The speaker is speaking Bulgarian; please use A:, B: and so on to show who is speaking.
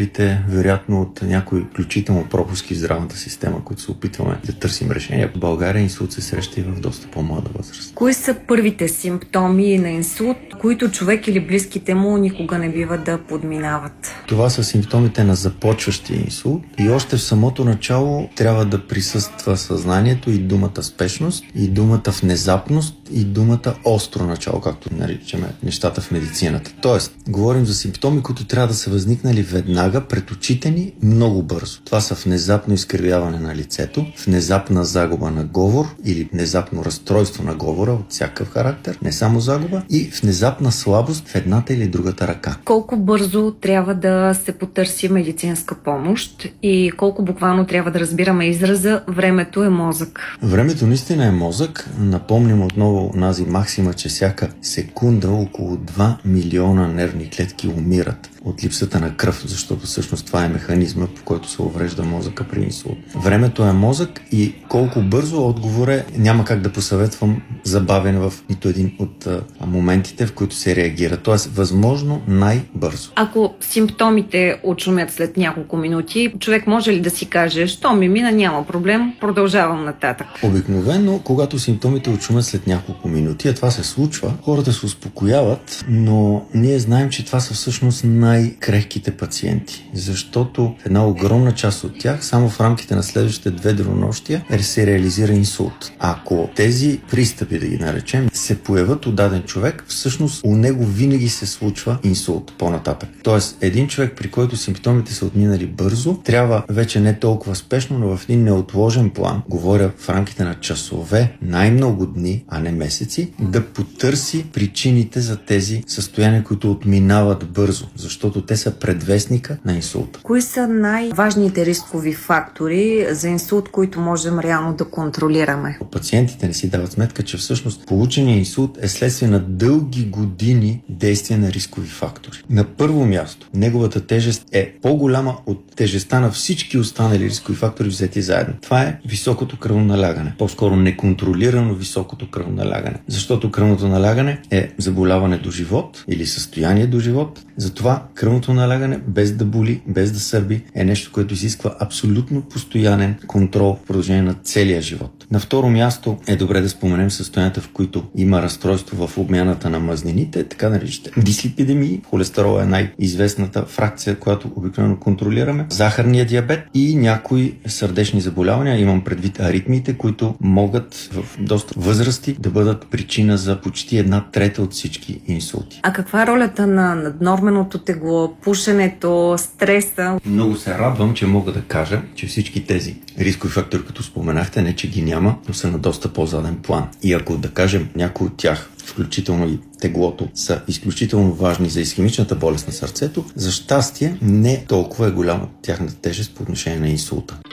A: факторите, вероятно от някои включително пропуски в здравната система, които се опитваме да търсим решения. В България инсулт се среща и в доста по-млада възраст.
B: Кои са първите симптоми на инсулт, които човек или близките му никога не бива да подминават?
A: Това са симптомите на започващия инсулт и още в самото начало трябва да присъства съзнанието и думата спешност, и думата внезапност, и думата остро начало, както наричаме нещата в медицината. Тоест, говорим за симптоми, които трябва да са възникнали веднага пред очите ни много бързо. Това са внезапно изкривяване на лицето, внезапна загуба на говор или внезапно разстройство на говора от всякакъв характер, не само загуба, и внезапна слабост в едната или другата ръка.
B: Колко бързо трябва да се потърси медицинска помощ и колко буквално трябва да разбираме израза "времето е мозък"?
A: Времето наистина е мозък. Напомням отново онази максима, че всяка секунда около 2 милиона нервни клетки умират от липсата на кръв, защото всъщност това е механизма, по който се уврежда мозъка при инсулт. Времето е мозък и колко бързо, отговор е, няма как да посъветвам забавен в нито един от моментите, в които се реагира. Тоест, възможно най-бързо.
B: Ако симптомите отшумят след няколко минути, човек може ли да си каже: "Що ми мина, няма проблем, продължавам нататък"?
A: Обикновено, когато симптомите отшумят след няколко минути, а това се случва, хората се успокояват, но ние знаем, че това са всъщност най-крехките пациенти, защото една огромна част от тях само в рамките на следващите 2 денонощия се реализира инсулт. Ако тези пристъпи, да ги наречем, се появят у даден човек, всъщност у него винаги се случва инсулт по-нататък. Тоест, един човек, при който симптомите са отминали бързо, трябва вече не толкова спешно, но в един неотложен план, говоря в рамките на часове, най-много дни, а не месеци, да потърси причините за тези състояния, които отминават бързо, защото те са предвестника на инсулта.
B: Кои са най-важните рискови фактори за инсулт, които можем реално да контролираме?
A: Пациентите не си дават сметка, че всъщност полученият инсулт е следствие на дълги години действие на рискови фактори. На първо място, неговата тежест е по-голяма от тежестта на всички останали рискови фактори взети заедно. Това е високото кръвоналягане. По-скоро неконтролирано високото кръвоналягане. Защото кръвното налягане е заболяване до живот или състояние до живот. Затова кръвното налягане, без да боли, без да сърби, е нещо, което изисква абсолютно постоянен контрол в продължение на целия живот. На второ място е добре да споменем състоянията, в които има разстройство в обмяната на мазнините, така наричате дислипидемии. Холестерол е най-известната фракция, която обикновено контролираме. Захарния диабет и някои сърдечни заболявания, имам предвид аритмиите, които могат в доста възрасти да бъдат причина за почти 1/3 от всички инсулти.
B: А каква е ролята на наднорменото тегло, пушенето, стреса?
A: Много се радвам, че мога да кажа, че всички тези рискови фактори, като споменахте, не че ги няма, но са на доста по-заден план. И ако, да кажем, някой от тях, включително и теглото, са изключително важни за исхемичната болест на сърцето, за щастие не толкова е голяма тяхната тежест по отношение на инсулта.